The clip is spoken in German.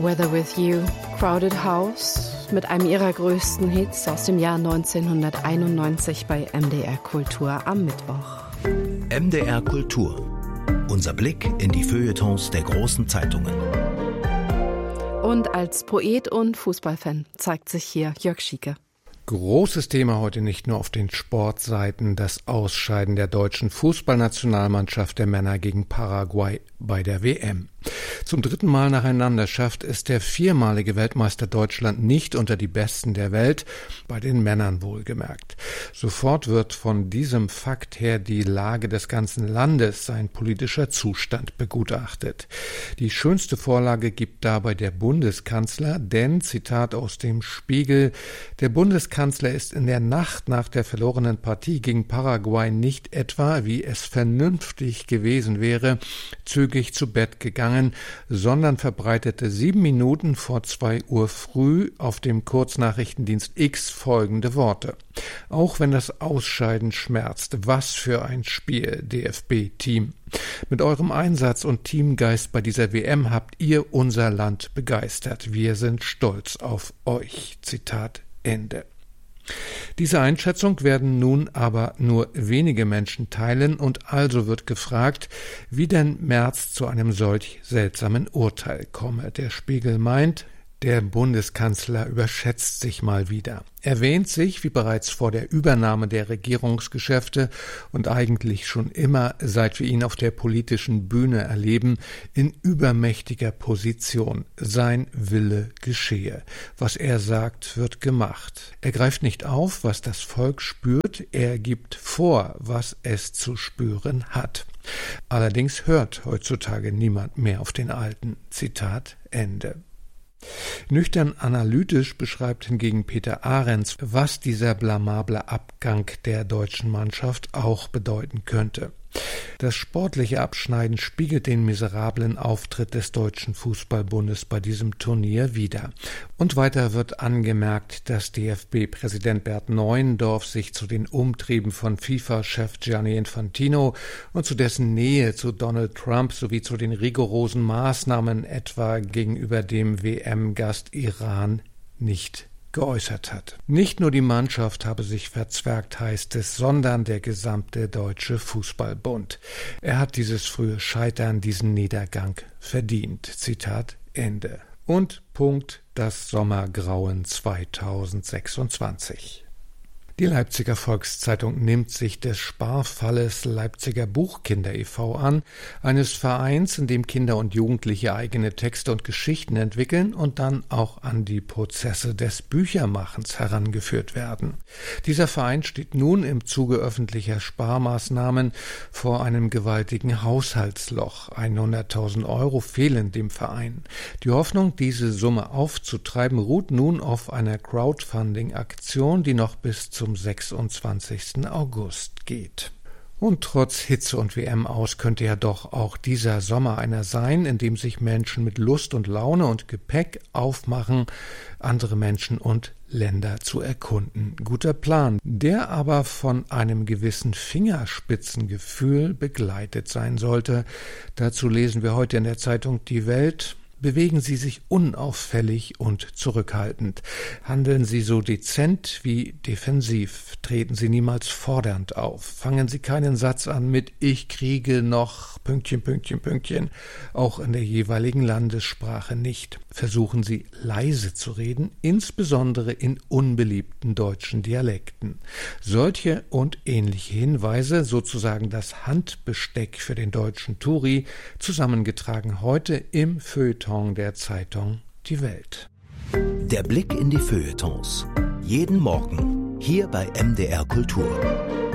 Weather With You, Crowded House mit einem ihrer größten Hits aus dem Jahr 1991 bei MDR Kultur am Mittwoch. MDR Kultur. Unser Blick in die Feuilletons der großen Zeitungen. Und als Poet und Fußballfan zeigt sich hier Jörg Schieke. Großes Thema heute nicht nur auf den Sportseiten, das Ausscheiden der deutschen Fußballnationalmannschaft der Männer gegen Paraguay bei der WM. Zum 3. Mal nacheinander schafft es der 4-malige Weltmeister Deutschland nicht unter die Besten der Welt, bei den Männern wohlgemerkt. Sofort wird von diesem Fakt her die Lage des ganzen Landes, sein politischer Zustand begutachtet. Die schönste Vorlage gibt dabei der Bundeskanzler, denn, Zitat aus dem Spiegel, der Bundeskanzler ist in der Nacht nach der verlorenen Partie gegen Paraguay nicht etwa, wie es vernünftig gewesen wäre, zügig zu Bett gegangen, sondern verbreitete 7 Minuten vor 2 Uhr früh auf dem Kurznachrichtendienst X folgende Worte. Auch wenn das Ausscheiden schmerzt, was für ein Spiel, DFB-Team. Mit eurem Einsatz und Teamgeist bei dieser WM habt ihr unser Land begeistert. Wir sind stolz auf euch. Zitat Ende. Diese Einschätzung werden nun aber nur wenige Menschen teilen und also wird gefragt, wie denn Merz zu einem solch seltsamen Urteil komme. Der Spiegel meint, der Bundeskanzler überschätzt sich mal wieder. Er wähnt sich, wie bereits vor der Übernahme der Regierungsgeschäfte und eigentlich schon immer, seit wir ihn auf der politischen Bühne erleben, in übermächtiger Position. Sein Wille geschehe. Was er sagt, wird gemacht. Er greift nicht auf, was das Volk spürt, er gibt vor, was es zu spüren hat. Allerdings hört heutzutage niemand mehr auf den Alten. Zitat Ende. Nüchtern analytisch beschreibt hingegen Peter Ahrens, was dieser blamable Abgang der deutschen Mannschaft auch bedeuten könnte. Das sportliche Abschneiden spiegelt den miserablen Auftritt des Deutschen Fußballbundes bei diesem Turnier wider. Und weiter wird angemerkt, dass DFB-Präsident Bert Neuendorf sich zu den Umtrieben von FIFA-Chef Gianni Infantino und zu dessen Nähe zu Donald Trump sowie zu den rigorosen Maßnahmen etwa gegenüber dem WM-Gast Iran nicht geäußert hat. Nicht nur die Mannschaft habe sich verzwergt, heißt es, sondern der gesamte Deutsche Fußballbund. Er hat dieses frühe Scheitern, diesen Niedergang verdient. Zitat Ende. Und Punkt das Sommergrauen 2026. Die Leipziger Volkszeitung nimmt sich des Sparfalles Leipziger Buchkinder e.V. an, eines Vereins, in dem Kinder und Jugendliche eigene Texte und Geschichten entwickeln und dann auch an die Prozesse des Büchermachens herangeführt werden. Dieser Verein steht nun im Zuge öffentlicher Sparmaßnahmen vor einem gewaltigen Haushaltsloch. 100.000 Euro fehlen dem Verein. Die Hoffnung, diese Summe aufzutreiben, ruht nun auf einer Crowdfunding-Aktion, die noch bis zum 26. August geht. Und trotz Hitze und WM aus könnte ja doch auch dieser Sommer einer sein, in dem sich Menschen mit Lust und Laune und Gepäck aufmachen, andere Menschen und Länder zu erkunden. Guter Plan, der aber von einem gewissen Fingerspitzengefühl begleitet sein sollte. Dazu lesen wir heute in der Zeitung Die Welt: Bewegen Sie sich unauffällig und zurückhaltend. Handeln Sie so dezent wie defensiv. Treten Sie niemals fordernd auf. Fangen Sie keinen Satz an mit »Ich kriege noch «...««», auch in der jeweiligen Landessprache nicht. Versuchen Sie leise zu reden, insbesondere in unbeliebten deutschen Dialekten. Solche und ähnliche Hinweise, sozusagen das Handbesteck für den deutschen Touri, zusammengetragen heute im Feuilleton der Zeitung Die Welt. Der Blick in die Feuilletons. Jeden Morgen hier bei MDR Kultur.